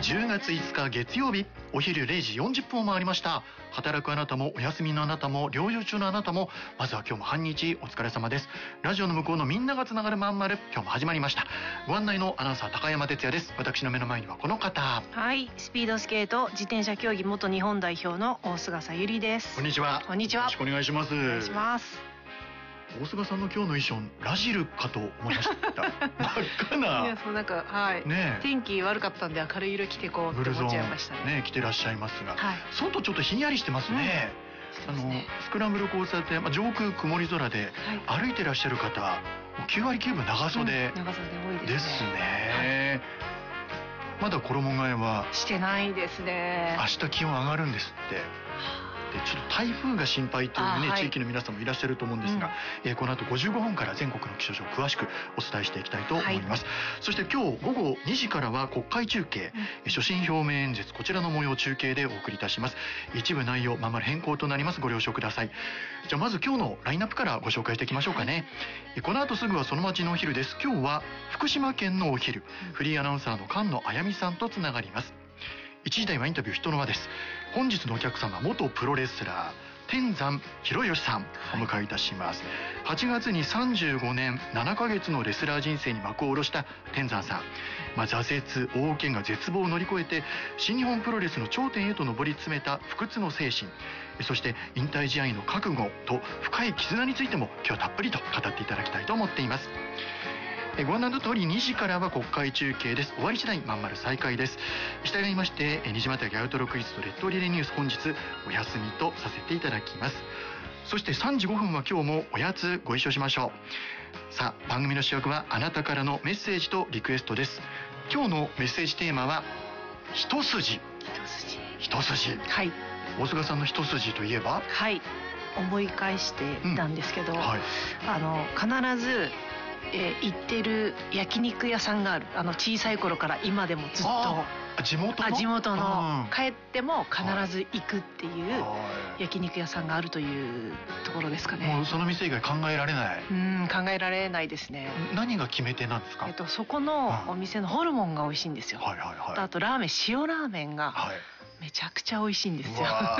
10月5日月曜日、お昼0時40分を回りました。働くあなたもお休みのあなたも療養中のあなたも、まずは今日も半日お疲れ様です。ラジオの向こうのみんながつながるまんまる、今日も始まりました。ご案内のアナウンサー高山哲也です。私の目の前にはこの方。 はい、スピードスケート自転車競技元日本代表の大菅さゆりです。 こんにちは。 こんにちは。 よろしくお願いします。 お願いします。 大菅さんの今日の衣装、ラジルかと思いました。真っ赤な。 いや、そうなんか、はい。ね、天気悪かったんで明るい色着てこうって思っちゃいましたね。 着てらっしゃいますが、 はい、 外ちょっとひんやりしてますね。スクランブル交差点、上空曇り空で歩いてらっしゃる方、9割9分長袖長袖多いですね。まだ衣替えはしてないですね。 明日気温上がるんですって。でちょっと台風が心配というね、地域の皆さんもいらっしゃると思うんですが、この後55分から全国の気象情報詳しくお伝えしていきたいと思います。そして今日午後2時からは国会中継、所信表明演説、こちらの模様を中継でお送りいたします。一部内容まんまる変更となります。ご了承ください。じゃあまず今日のラインナップからご紹介していきましょうかね。この後すぐはその町のお昼です。今日は福島県のお昼、フリーアナウンサーの菅野あやみさんとつながります。1時台はインタビュー人の輪です。本日のお客様、元プロレスラー天山博義さんお迎えいたします。8月に35年7ヶ月のレスラー人生に幕を下ろした天山さん、挫折大怪我絶望を乗り越えて新日本プロレスの頂点へと上り詰めた不屈の精神、そして引退試合の覚悟と深い絆についても今日はたっぷりと語っていただきたいと思っています。ご案内の通り2時からは国会中継です。終わり次第まんまる再開です。従いまして2時までギャウトロクイズとレッドリレーニュース、本日お休みとさせていただきます。そして3時5分は今日もおやつご一緒しましょう。さあ、番組の主役はあなたからのメッセージとリクエストです。今日のメッセージテーマは一筋。一筋。 はい。 大菅さんの一筋といえば、 はい、思い返してたんですけど、必ず行ってる焼肉屋さんがある。小さい頃から今でもずっと地元の、帰っても必ず行くっていう焼肉屋さんがあるというところですかね。 もうその店以外考えられない。 考えられないですね。 何が決め手なんですか？ そこのお店のホルモンが美味しいんですよ。あとラーメン、塩ラーメンがめちゃくちゃ美味しいんですよ。